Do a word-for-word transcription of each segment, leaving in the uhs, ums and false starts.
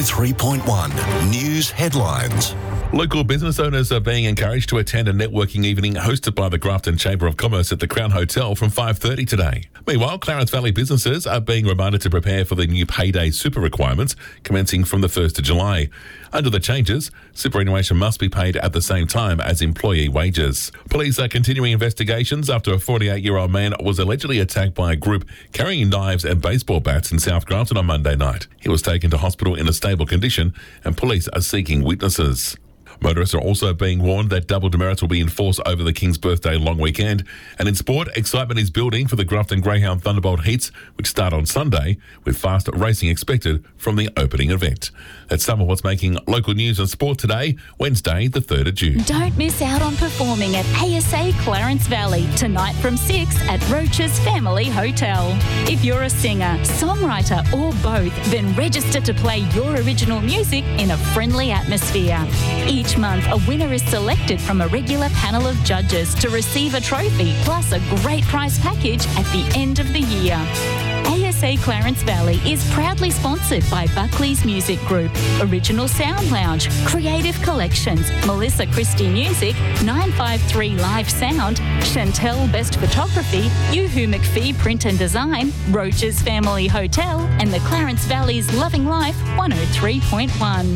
three point one News Headlines. Local business owners are being encouraged to attend a networking evening hosted by the Grafton Chamber of Commerce at the Crown Hotel from five thirty today. Meanwhile, Clarence Valley businesses are being reminded to prepare for the new payday super requirements commencing from the first of July. Under the changes, superannuation must be paid at the same time as employee wages. Police are continuing investigations after a forty-eight-year-old man was allegedly attacked by a group carrying knives and baseball bats in South Grafton on Monday night. He was taken to hospital in a stable condition and police are seeking witnesses. Motorists are also being warned that double demerits will be enforced over the King's Birthday long weekend. And in sport, excitement is building for the Grafton Greyhound Thunderbolt Heats, which start on Sunday, with fast racing expected from the opening event. That's some of what's making local news and sport today, Wednesday, the third of June. Don't miss out on performing at A S A Clarence Valley tonight from six at Roach's Family Hotel. If you're a singer, songwriter or both, then register to play your original music in a friendly atmosphere. Each month, a winner is selected from a regular panel of judges to receive a trophy plus a great prize package at the end of the year. A S A Clarence Valley is proudly sponsored by Buckley's Music Group, Original Sound Lounge, Creative Collections, Melissa Christie Music, nine five three Live Sound, Chantel Best Photography, Yoo-Hoo McPhee Print and Design, Roach's Family Hotel, and the Clarence Valley's Loving Life one oh three point one.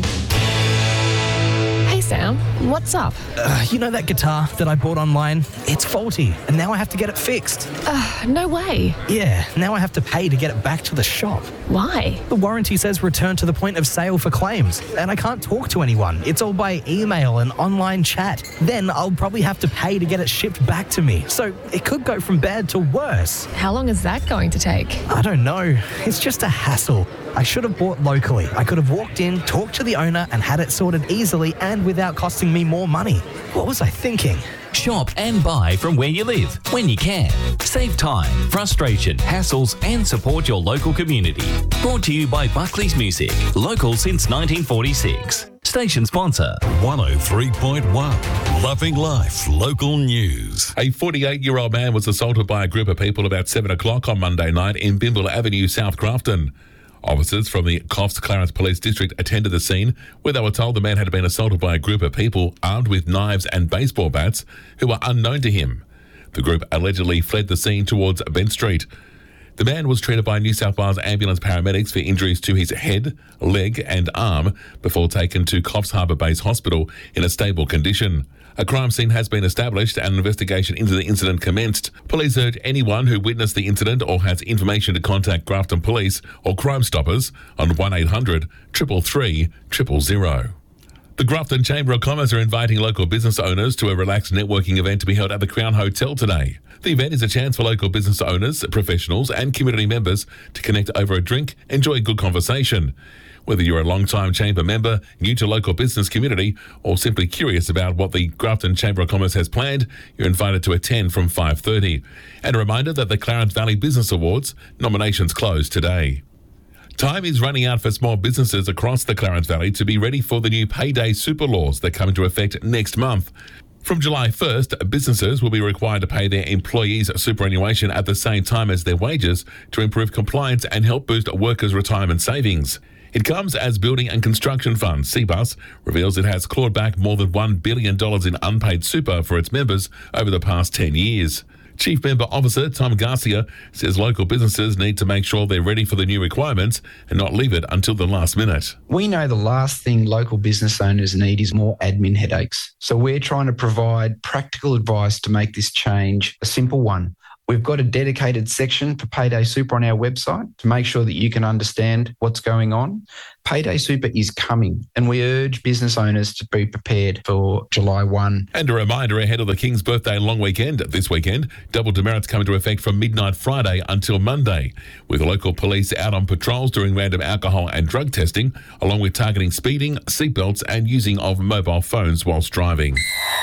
Hey Sam, what's up? Uh, you know that guitar that I bought online? It's faulty, and now I have to get it fixed. Uh, no way. Yeah, now I have to pay to get it back to the shop. Why? The warranty says return to the point of sale for claims, and I can't talk to anyone. It's all by email and online chat. Then I'll probably have to pay to get it shipped back to me. So it could go from bad to worse. How long is that going to take? I don't know. It's just a hassle. I should have bought locally. I could have walked in, talked to the owner, and had it sorted easily and without costing me more money. What was I thinking? Shop and buy from where you live, when you can. Save time, frustration, hassles, and support your local community. Brought to you by Buckley's Music, local since nineteen forty-six. Station sponsor. one oh three point one Loving Life Local News. A forty-eight-year-old man was assaulted by a group of people about seven o'clock on Monday night in Bimble Avenue, South Grafton. Officers from the Coffs Clarence Police District attended the scene where they were told the man had been assaulted by a group of people armed with knives and baseball bats who were unknown to him. The group allegedly fled the scene towards Bent Street. The man was treated by New South Wales ambulance paramedics for injuries to his head, leg and arm before taken to Coffs Harbour Base Hospital in a stable condition. A crime scene has been established and an investigation into the incident commenced. Police urge anyone who witnessed the incident or has information to contact Grafton Police or Crime Stoppers on one eight hundred, three three three, zero zero. The Grafton Chamber of Commerce are inviting local business owners to a relaxed networking event to be held at the Crown Hotel today. The event is a chance for local business owners, professionals and community members to connect over a drink, enjoy good conversation. Whether you're a long-time Chamber member, new to local business community, or simply curious about what the Grafton Chamber of Commerce has planned, you're invited to attend from five thirty. And a reminder that the Clarence Valley Business Awards nominations close today. Time is running out for small businesses across the Clarence Valley to be ready for the new payday super laws that come into effect next month. From July first, businesses will be required to pay their employees' superannuation at the same time as their wages to improve compliance and help boost workers' retirement savings. It comes as Building and Construction Fund, C B U S, reveals it has clawed back more than one billion dollars in unpaid super for its members over the past ten years. Chief Member Officer Tom Garcia says local businesses need to make sure they're ready for the new requirements and not leave it until the last minute. We know the last thing local business owners need is more admin headaches. So we're trying to provide practical advice to make this change a simple one. We've got a dedicated section for Payday Super on our website to make sure that you can understand what's going on. Payday Super is coming, and we urge business owners to be prepared for July first. And a reminder ahead of the King's Birthday long weekend this weekend, double demerits come into effect from midnight Friday until Monday, with local police out on patrols doing random alcohol and drug testing, along with targeting speeding, seatbelts and using of mobile phones whilst driving.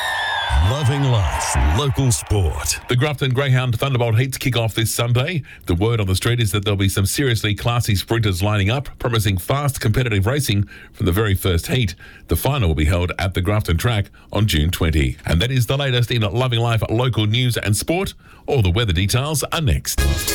Loving Life Local Sport. The Grafton Greyhound Thunderbolt Heats kick off this Sunday. The word on the street is that there'll be some seriously classy sprinters lining up, promising fast, competitive racing from the very first heat. The final will be held at the Grafton track on June twentieth. And that is the latest in Loving Life local news and sport. All the weather details are next.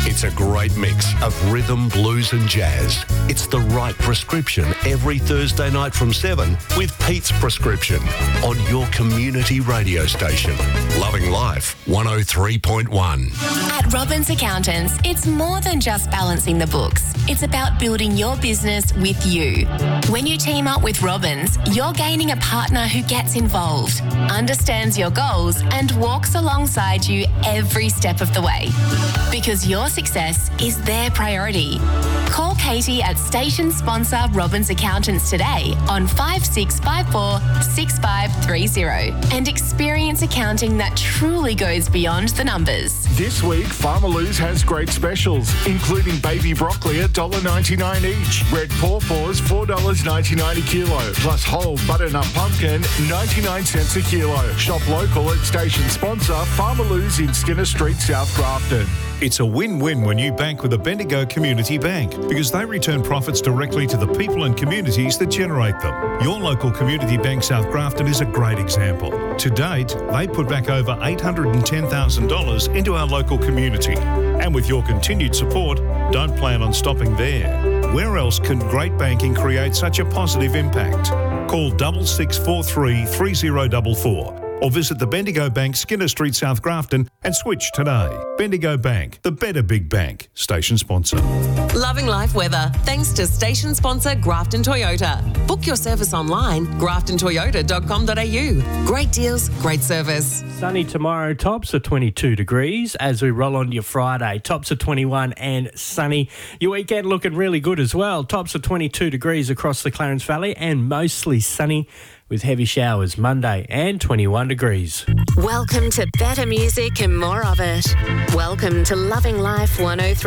It's a great mix of rhythm, blues and jazz. It's the right prescription every Thursday night from seven with Pete's Prescription on your community radio station. Loving Life one oh three point one. At Robbins Accountants, it's more than just balancing the books. It's about building your business with you. When you team up with Robbins, you're gaining a partner who gets involved, understands your goals and walks alongside you every step of the way. Because your success is their priority. Call Katie at station sponsor Robbins Accountants today on five six five four, six five three zero and experience accounting that truly goes beyond the numbers. This week, Farmaloo's has great specials, including baby broccoli at one dollar ninety-nine each, red pawpaws four dollars ninety-nine a kilo, plus whole butternut pumpkin ninety-nine cents a kilo. Shop local at station sponsor Farmaloo's in Skinner Street, South Grafton. It's a win-win when you bank with a Bendigo Community Bank because they return profits directly to the people and communities that generate them. Your local Community Bank South Grafton is a great example. To date, they put back over eight hundred ten thousand dollars into our local community. And with your continued support, don't plan on stopping there. Where else can great banking create such a positive impact? Call six six four three, three zero four four. Or visit the Bendigo Bank, Skinner Street, South Grafton and switch today. Bendigo Bank, the better big bank. Station sponsor. Loving life weather, thanks to station sponsor Grafton Toyota. Book your service online, grafton toyota dot com dot a u. Great deals, great service. Sunny tomorrow, tops of twenty-two degrees. As we roll on to your Friday, tops of twenty-one and sunny. Your weekend looking really good as well. Tops of twenty-two degrees across the Clarence Valley and mostly sunny with heavy showers Monday and twenty-one degrees. Welcome to better music and more of it. Welcome to Loving Life one oh three.